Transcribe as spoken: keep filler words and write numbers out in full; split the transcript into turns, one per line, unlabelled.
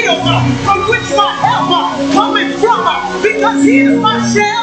shield, from which my help cometh from, because he is my shelter.